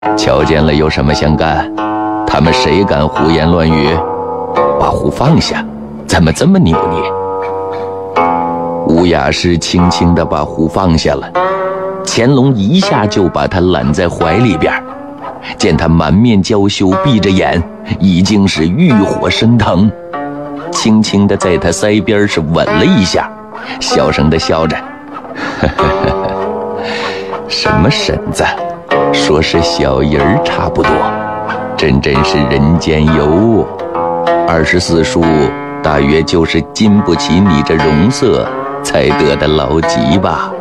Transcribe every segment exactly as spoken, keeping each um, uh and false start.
瞧见了有什么相干？他们谁敢胡言乱语？把壶放下，怎么这么扭捏？吴雅士轻轻地把壶放下了，乾隆一下就把他揽在怀里边，见他满面娇羞，闭着眼，已经是欲火升腾，轻轻地在他腮边是吻了一下，小声地笑着，呵呵呵，什么婶子，说是小人儿差不多，真真是人间尤。二十四书大约就是经不起你这容色才得的劳疾吧。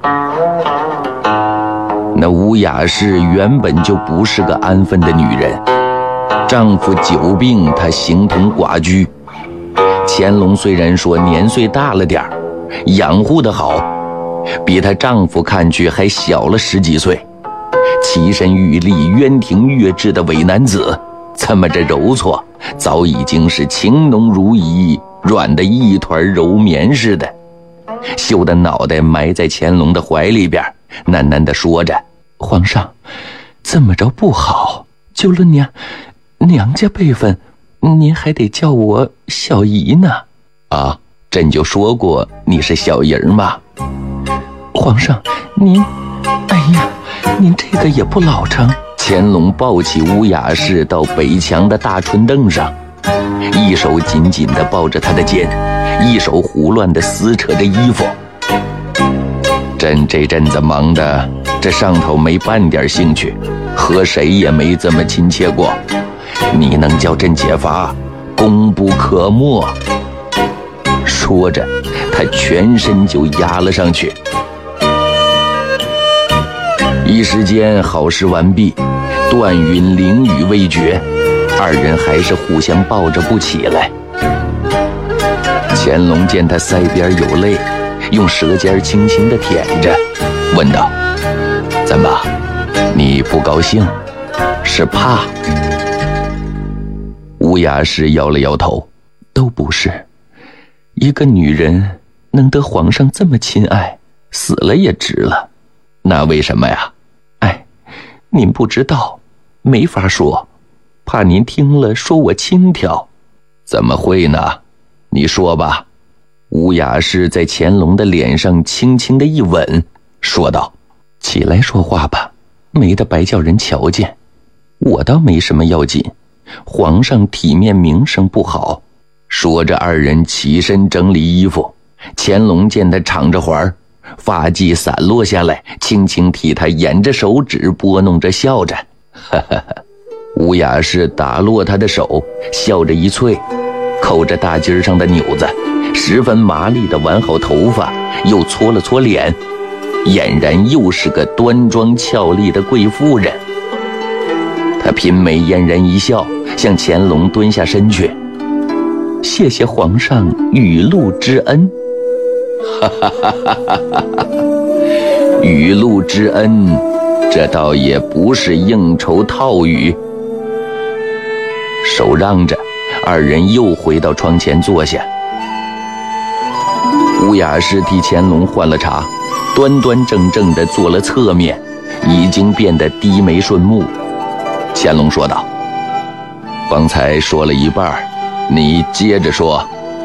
那吴雅士原本就不是个安分的女人，丈夫久病，她形同寡居。乾隆虽然说年岁大了点儿，养护得好，比她丈夫看去还小了十几岁，栖身玉立，渊庭月至的伪男子，这么着揉搓，早已经是情浓如饴，软的一团柔棉似的。羞得脑袋埋在乾隆的怀里边，喃喃地说着：“皇上，这么着不好，就论娘娘家辈分，您还得叫我小姨呢。”啊，朕就说过你是小姨儿嘛。皇上，您，哎呀，您这个也不老成。乾隆抱起吴雅士到北墙的大春凳上，一手紧紧地抱着她的肩，一手胡乱地撕扯着衣服。朕这阵子忙的，这上头没半点兴趣，和谁也没这么亲切过。你能叫朕解乏，功不可没。说着，他全身就压了上去。一时间好事完毕，断云凌雨未绝，二人还是互相抱着不起来。乾隆见他腮边有泪，用舌尖轻轻地舔着，问道：“怎么，你不高兴？是怕？”吴雅士摇了摇头：“都不是。一个女人能得皇上这么亲爱，死了也值了。那为什么呀？哎，您不知道，没法说，怕您听了说我轻佻。”“怎么会呢？你说吧。”吴雅士在乾隆的脸上轻轻的一吻，说道：“起来说话吧，没得白叫人瞧见。我倒没什么要紧，皇上体面名声不好。”说着，二人起身整理衣服。乾隆见他敞着怀，发髻散落下来，轻轻替他掩着手指，拨弄着笑着。哈哈哈。吴雅士打落他的手，笑着一啐，扣着大襟上的纽子，十分麻利地挽好头发，又搓了搓脸，俨然又是个端庄俏丽的贵妇人。她颦眉嫣然一笑，向乾隆蹲下身去：“谢谢皇上雨露之恩。”哈哈哈哈哈哈！雨露之恩，这倒也不是应酬套语。手让着，二人又回到窗前坐下。吴雅士替乾隆换了茶，端端正正地坐了侧面，已经变得低眉顺目。乾隆说道：“方才说了一半，你接着说。”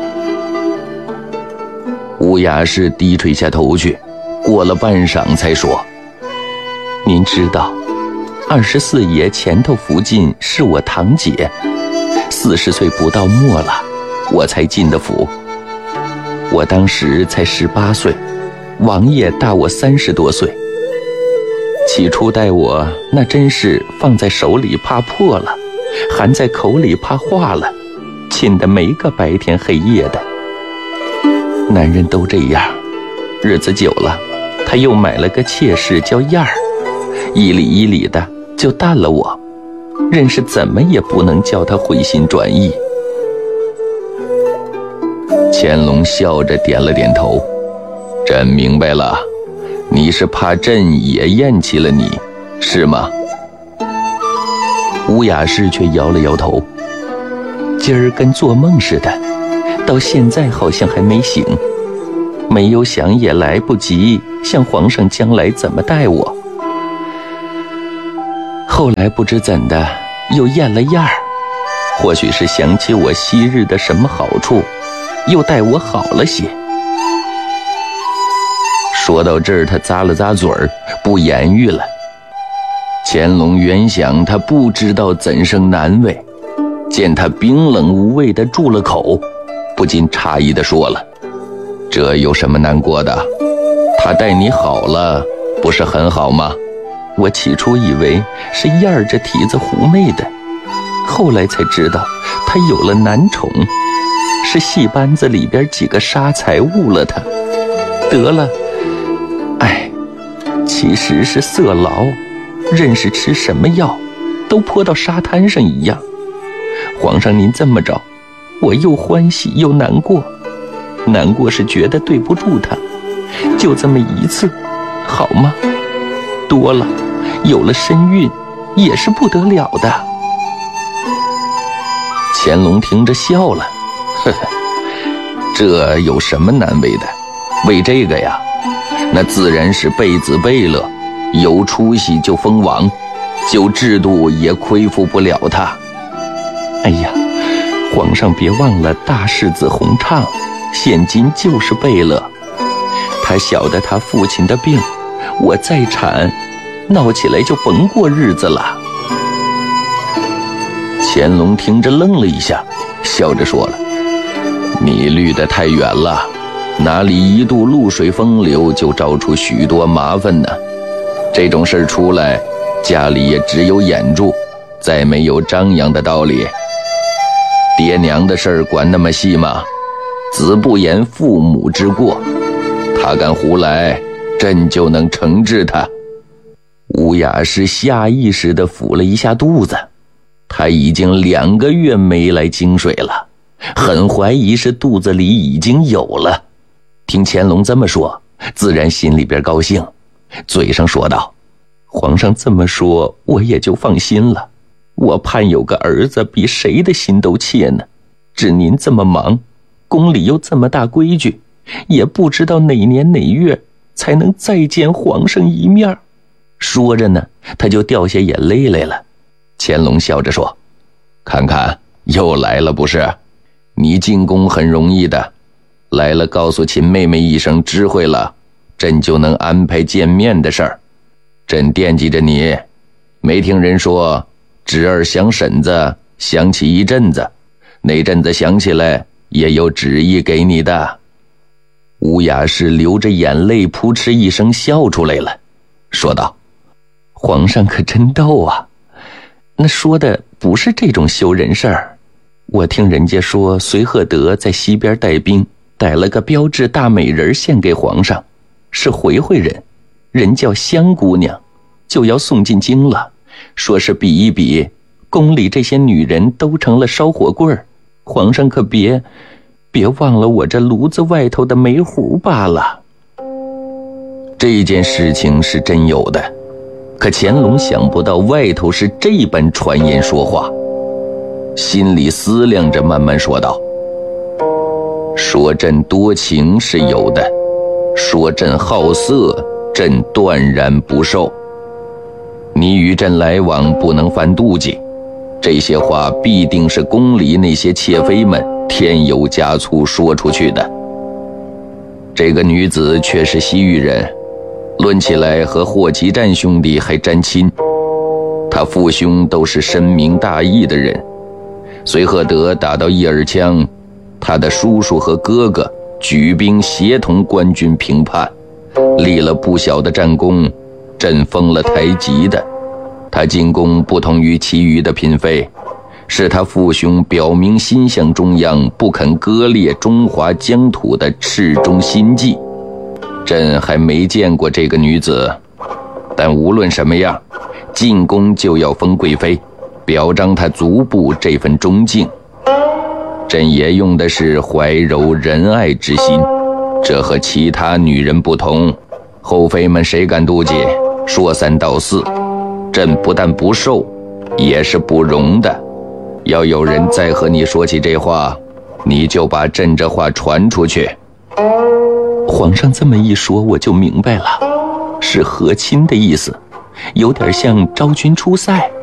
吴雅士低垂下头去，过了半晌才说：“您知道，二十四爷前头福晋是我堂姐，四十岁不到末了，我才进的府。我当时才十八岁，王爷大我三十多岁。起初待我那真是放在手里怕破了，含在口里怕化了，亲得没个白天黑夜的。男人都这样，日子久了，他又买了个妾室叫燕儿，一里一里的就淡了我，认是怎么也不能叫他回心转意。”乾隆笑着点了点头：“朕明白了，你是怕朕也厌弃了你，是吗？”吴雅士却摇了摇头：“今儿跟做梦似的，到现在好像还没醒，没有想也来不及向皇上将来怎么待我。 后来不知怎的又厌了厌儿，或许是想起我昔日的什么好处，又待我好了些。说到这儿，他咂了咂嘴儿，不言语了。乾隆原想他不知道怎生难为，见他冰冷无味地住了口，不禁诧异地说了：这有什么难过的？他待你好了，不是很好吗？我起初以为是燕儿这蹄子狐媚的，后来才知道他有了男宠，是戏班子里边几个杀财误了他，得了，哎，其实是色痨，认识吃什么药都泼到沙滩上一样。皇上您这么着，我又欢喜又难过。难过是觉得对不住他，就这么一次，好吗？多了，有了身孕也是不得了的。乾隆听着笑了，呵呵，这有什么难为的？为这个呀，那自然是贝子贝勒，有出息就封王，就制度也亏负不了他。哎呀，皇上别忘了大世子弘畅，现今就是贝勒，他晓得他父亲的病，我再产，闹起来就甭过日子了。乾隆听着愣了一下，笑着说了：你虑得太远了，哪里一度露水风流就招出许多麻烦呢？这种事出来，家里也只有掩住，再没有张扬的道理。爹娘的事儿管那么细吗？子不言父母之过，他敢胡来，朕就能惩治他。乌雅氏下意识地抚了一下肚子，他已经两个月没来京水了，很怀疑是肚子里已经有了。听乾隆这么说，自然心里边高兴，嘴上说道：皇上这么说，我也就放心了。我盼有个儿子比谁的心都切呢，只您这么忙，宫里又这么大规矩，也不知道哪年哪月才能再见皇上一面。说着呢，他就掉下眼泪来了。乾隆笑着说：看看又来了不是？你进宫很容易的，来了告诉秦妹妹一声知会了，朕就能安排见面的事儿。朕惦记着你，没听人说侄儿想婶子想起一阵子，那阵子想起来也有旨意给你的。乌雅氏流着眼泪扑哧一声笑出来了，说道：皇上可真逗啊，那说的不是这种羞人事儿。我听人家说隋赫德在西边带兵，带了个标致大美人献给皇上，是回回人，人叫香姑娘，就要送进京了，说是比一比，宫里这些女人都成了烧火棍儿，皇上可别别忘了我这炉子外头的煤糊罢了。这件事情是真有的，可乾隆想不到外头是这般传言说话，心里思量着慢慢说道：说朕多情是有的，说朕好色，朕断然不受。你与朕来往不能犯妒忌，这些话必定是宫里那些妾妃们添油加醋说出去的。这个女子却是西域人，论起来和霍奇战兄弟还沾亲，他父兄都是深明大义的人。隋赫德打到伊尔羌，他的叔叔和哥哥举兵协同官军平叛，立了不小的战功，朕封了台籍的。他进宫不同于其余的嫔妃，是他父兄表明心向中央，不肯割裂中华疆土的赤忠心计。朕还没见过这个女子，但无论什么样，进宫就要封贵妃，表彰她族部这份忠敬。朕也用的是怀柔仁爱之心，这和其他女人不同，后妃们谁敢妒忌？说三道四，朕不但不受，也是不容的。要有人再和你说起这话，你就把朕这话传出去。皇上这么一说，我就明白了，是和亲的意思，有点像昭君出塞。